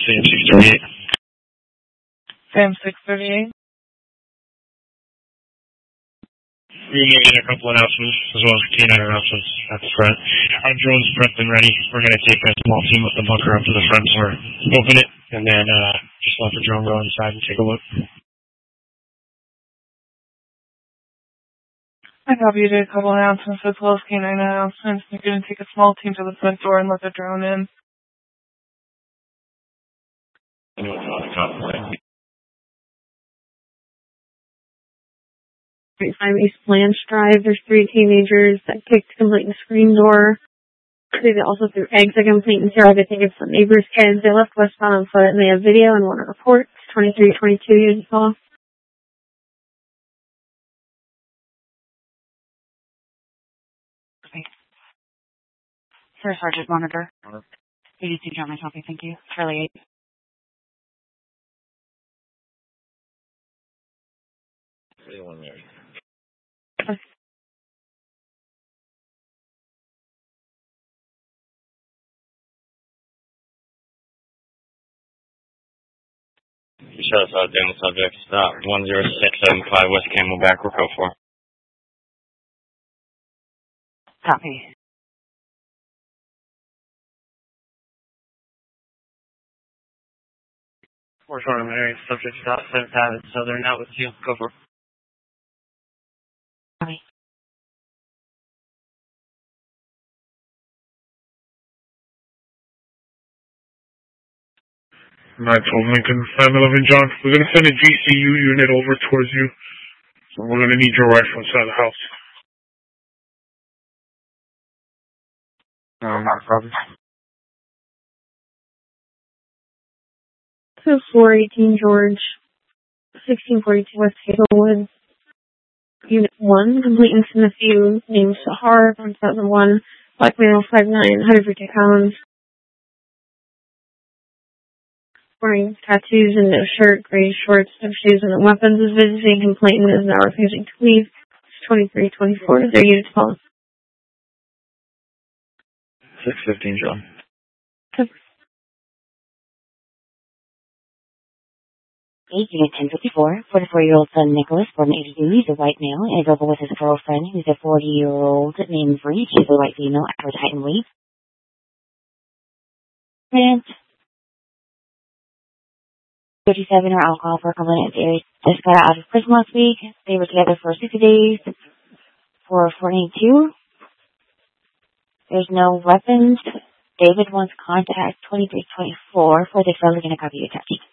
Sam 638. Sam 638. We're moving a couple announcements as well as K9 announcements at the front. Our drone's prepped and ready. We're going to take a small team with the bunker up to the front door, open it, and then just let the drone go inside and take a look. I copy you did a couple announcements as well as K9 announcements. You're going to take a small team to the front door and let the drone in. East Blanche Drive. There's 3 teenagers that kicked Clayton's screen door. They also threw eggs at Clayton's yard. I think it's some neighbors' kids. They left westbound on foot, and they have video and want to report. 2322 units call. First Sergeant Monitor. 82 John, my copy. Thank you. Charlie 8. Show us out demo subject. Stop 10675 West Camelback. We're code 4. Copy. We're short of area. Subject stop 7th Avenue Southern. Out with you. Go for it. Copy. Lincoln, 511 John. We're going to send a GCU unit over towards you. So we're going to need your rifle inside the house. Not a problem. 418 George. 1642 West Hazelwood. Unit 1. Complete and Smith View. Name Sahar. 1001. Black male 5'9". 150 pounds. Wearing tattoos and no shirt, gray shorts, no shoes, and no weapons, is visiting Clayton is now refusing to leave. It's 2324. Their unit call. 615 John. 8 Unit 1054. 44-year-old son Nicholas, born 82. He's a white male and is over with his girlfriend, who's a 40-year-old named Bree. She's a white female, average height and weight. And 37 are alcohol for equivalent. They just got out of prison last week. They were together for 60 days for 492. There's no weapons. David wants contact 2324 for the fellow going to copy attached.